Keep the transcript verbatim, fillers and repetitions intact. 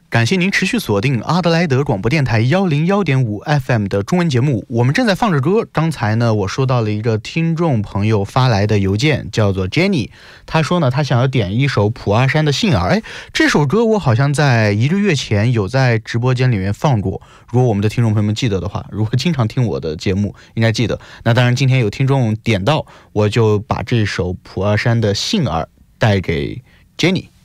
感谢您持续锁定阿德莱德广播电台幺零幺点五 F M 的中文节目，我们正在放着歌。刚才呢，我收到了一个听众朋友发来的邮件，叫做 Jenny， 他说呢，他想要点一首普阿山的杏儿。哎，这首歌我好像在一个月前有在直播间里面放过，如果我们的听众朋友们记得的话，如果经常听我的节目应该记得。那当然今天有听众点到，我就把这首普阿山的杏儿带给 Jenny。